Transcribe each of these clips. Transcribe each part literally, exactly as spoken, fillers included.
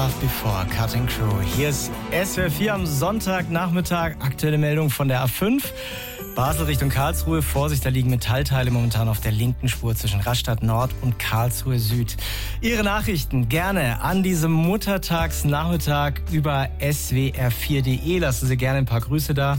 Love Before, Cutting Crew. Hier ist S W R vier am Sonntagnachmittag. Aktuelle Meldung von der A fünf. Basel Richtung Karlsruhe. Vorsicht, da liegen Metallteile momentan auf der linken Spur zwischen Rastatt Nord und Karlsruhe Süd. Ihre Nachrichten gerne an diesem Muttertagsnachmittag über S W R vier punkt de. Lassen Sie gerne ein paar Grüße da.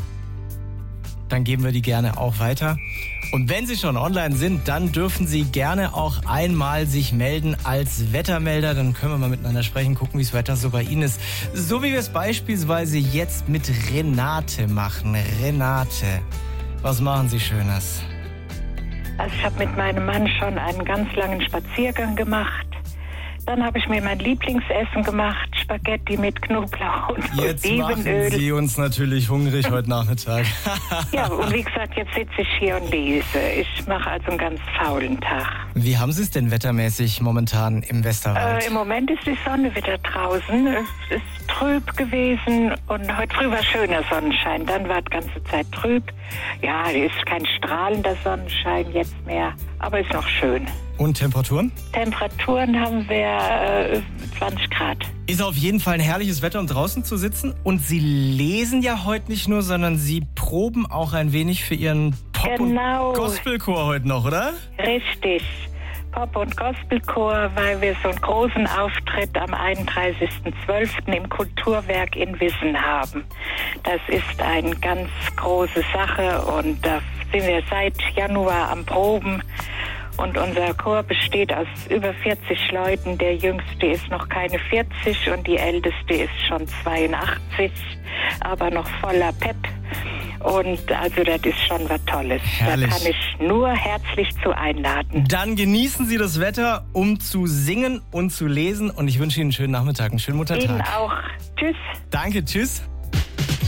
Dann geben wir die gerne auch weiter. Und wenn Sie schon online sind, dann dürfen Sie gerne auch einmal sich melden als Wettermelder. Dann können wir mal miteinander sprechen, gucken, wie das Wetter so bei Ihnen ist. So wie wir es beispielsweise jetzt mit Renate machen. Renate, was machen Sie Schönes? Also ich habe mit meinem Mann schon einen ganz langen Spaziergang gemacht. Dann habe ich mir mein Lieblingsessen gemacht, Spaghetti mit Knoblauch und Jetzt Olivenöl. machen Sie uns natürlich hungrig heute Nachmittag. Ja, und wie gesagt, jetzt sitze ich hier und lese. Ich mache also einen ganz faulen Tag. Wie haben Sie es denn wettermäßig momentan im Westerwald? Äh, Im Moment ist die Sonne wieder draußen. Es ist trüb gewesen und heute früh war schöner Sonnenschein. Dann war die ganze Zeit trüb. Ja, es ist kein strahlender Sonnenschein jetzt mehr, aber ist noch schön. Und Temperaturen? Temperaturen haben wir äh, zwanzig Grad. Ist auf jeden Fall ein herrliches Wetter, um draußen zu sitzen. Und Sie lesen ja heute nicht nur, sondern Sie proben auch ein wenig für Ihren Pop- Genau. und Gospelchor heute noch, oder? Richtig. Pop- und Gospelchor, weil wir so einen großen Auftritt am einunddreißigsten zwölften im Kulturwerk in Wissen haben. Das ist eine ganz große Sache und da sind wir seit Januar am Proben. Und unser Chor besteht aus über vierzig Leuten. Der jüngste ist noch keine vierzig und die älteste ist schon zweiundachtzig, aber noch voller Pep. Und also das ist schon was Tolles. Herrlich. Da kann ich nur herzlich zu einladen. Dann genießen Sie das Wetter, um zu singen und zu lesen. Und ich wünsche Ihnen einen schönen Nachmittag, einen schönen Muttertag. Ihnen auch. Tschüss. Danke, tschüss.